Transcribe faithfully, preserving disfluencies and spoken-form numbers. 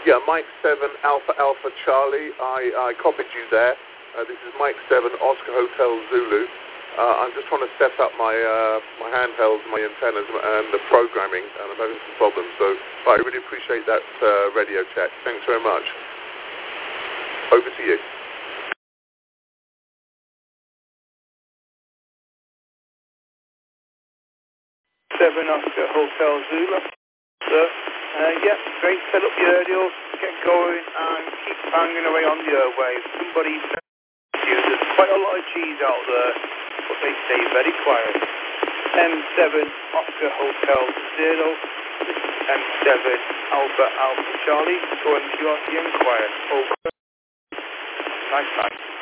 Yeah, Mike seven Alpha Alpha Charlie. I, I copied you there. Uh, this is Mike seven Oscar Hotel Zulu. Uh, I'm just trying to set up my uh, my handhelds, my antennas, and the programming, and I'm having some problems. So I really appreciate that uh, radio check. Thanks very much. Over to you. seven Oscar Hotel Zulu. So, uh, yeah, great. Set up the radio, get going, and keep banging away on the airwaves. Somebody said to you, there's quite a lot of G's out there, but they stay very quiet. M seven Oscar Hotel Zero. This is M seven Alpha Alpha Charlie. Going to your the Inquiry. Over. Nice, nice.